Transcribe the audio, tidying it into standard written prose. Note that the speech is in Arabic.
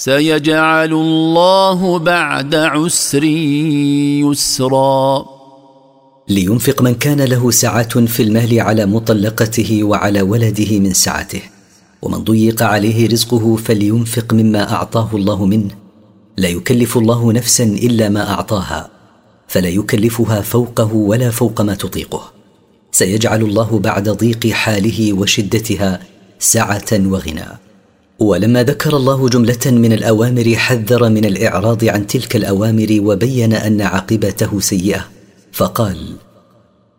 سيجعل الله بعد عسر يسرا. لينفق من كان له سعة في المال على مطلقته وعلى ولده من سعته، ومن ضيق عليه رزقه فلينفق مما أعطاه الله منه. لا يكلف الله نفسا إلا ما أعطاها، فلا يكلفها فوقه ولا فوق ما تطيقه. سيجعل الله بعد ضيق حاله وشدتها سعة وغنى. ولما ذكر الله جملة من الأوامر حذر من الإعراض عن تلك الأوامر وبين أن عاقبته سيئة، فقال: